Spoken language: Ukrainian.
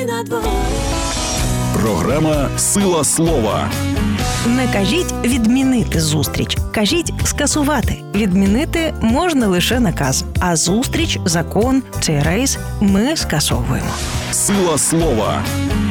Програма «Сила слова». Не кажіть відмінити зустріч. Кажіть скасувати. Відмінити можна лише наказ. А зустріч, закон, цей рейс ми скасовуємо. Сила слова.